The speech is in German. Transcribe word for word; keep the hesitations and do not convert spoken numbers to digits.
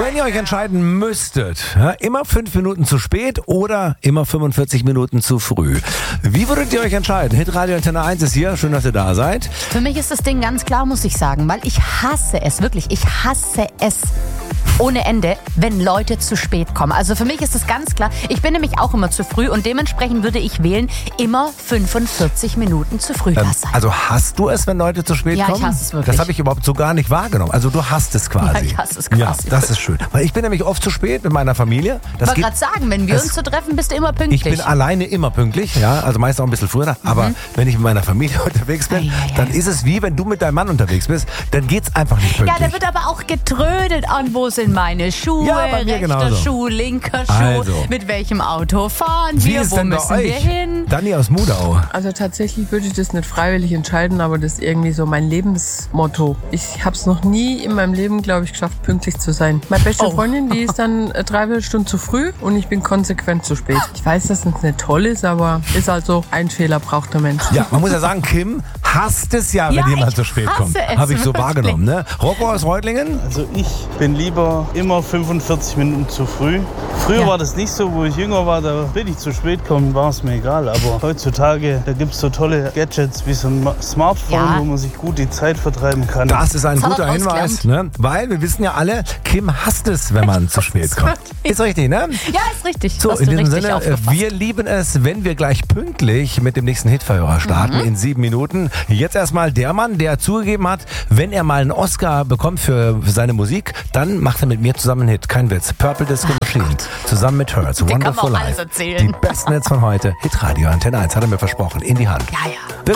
Wenn ihr euch entscheiden müsstet, ja, immer fünf Minuten zu spät oder immer fünfundvierzig Minuten zu früh. Wie würdet ihr euch entscheiden? Hitradio Antenne eins ist hier. Schön, dass ihr da seid. Für mich ist das Ding ganz klar, muss ich sagen, weil ich hasse es, wirklich, ich hasse es ohne Ende, wenn Leute zu spät kommen. Also für mich ist es ganz klar, ich bin nämlich auch immer zu früh und dementsprechend würde ich wählen, immer fünfundvierzig Minuten zu früh da Ähm, sein. also hasst du es, wenn Leute zu spät Ja, ich kommen? hasse es wirklich. Das habe ich überhaupt so gar nicht wahrgenommen. Also du hasst es quasi. Ja, ich hasse es quasi. Ja, das ist schön. Weil ich bin nämlich oft zu spät mit meiner Familie. Das Ich wollte geht- gerade sagen, wenn wir das- uns so treffen, bist du immer pünktlich. Ich bin alleine immer pünktlich, ja, also meist auch ein bisschen früher. Aber wenn ich mit meiner Familie unterwegs bin, Ei, ei, ei. dann ist es wie, wenn du mit deinem Mann unterwegs bist, dann geht's einfach nicht Ja, pünktlich. da wird aber auch getrödelt an, wo sind meine Schuhe, Ja, bei mir rechter genauso. Schuh, linker Schuh, Also. mit welchem Auto fahren Wie wir, ist wo denn bei müssen wir euch? hin? Dani aus Mudau. Also tatsächlich würde ich das nicht freiwillig entscheiden, aber das ist irgendwie so mein Lebensmotto. Ich habe es noch nie in meinem Leben, glaube ich, geschafft, pünktlich zu sein. Meine beste Oh. Freundin, die ist dann äh, dreiviertel Stunde zu früh und ich bin konsequent zu spät. Ich weiß, dass das nicht toll ist, aber ist halt so, ein Fehler braucht der Mensch. Ja, man muss ja sagen, Kim hasst es ja, wenn Ja, jemand ich zu spät hasse kommt. es Habe ich so wirklich. wahrgenommen, ne? Rocco aus Reutlingen? Also ich bin lieber immer fünfundvierzig Minuten zu früh. Früher Ja. war das nicht so, wo ich jünger war, da bin ich zu spät gekommen, war es mir egal. Aber heutzutage, da gibt es so tolle Gadgets wie so ein Ma- Smartphone, Ja. wo man sich gut die Zeit vertreiben kann. Das ist ein Das hat guter er Hinweis, ne? Weil wir wissen ja alle, Kim hasst es, wenn man zu spät kommt. Ist richtig, ne? Ja, ist richtig. So, Hast in du diesem richtig Sinne, äh, aufgefasst. wir lieben es, wenn wir gleich pünktlich mit dem nächsten Hitverhörer starten in sieben Minuten. Jetzt erstmal der Mann, der zugegeben hat, wenn er mal einen Oscar bekommt für, für seine Musik, dann macht er mit mir zusammen einen Hit. Kein Witz. Purple Disco Machine. Zusammen mit Hers. kann man Wonderful auch alles Life. erzählen. Die besten Hits von heute. Hitradio Antenne eins hat er mir versprochen. In die Hand. Ja, ja. Bis